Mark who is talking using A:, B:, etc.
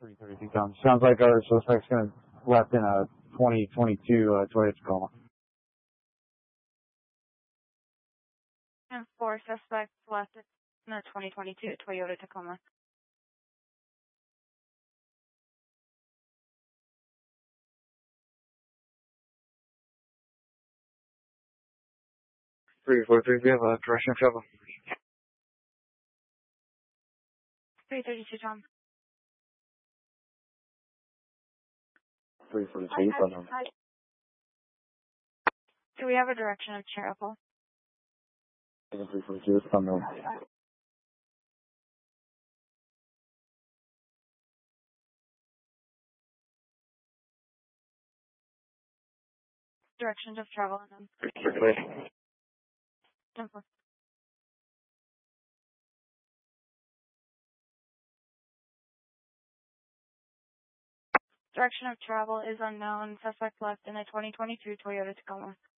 A: 332 Tom. Sounds like our suspect's gonna left in a 2022 Toyota Tacoma.
B: And 4 suspects left in a 2022 Toyota Tacoma.
C: Three, 4, 3, we have a direction of travel.
B: 332 Tom.
C: 342, unknown.
B: Do we have a direction of travel?
C: 342, unknown.
B: Direction of travel unknown.
C: Clear.
B: Simple. Direction of travel is unknown. Suspect left in a 2022 Toyota Tacoma.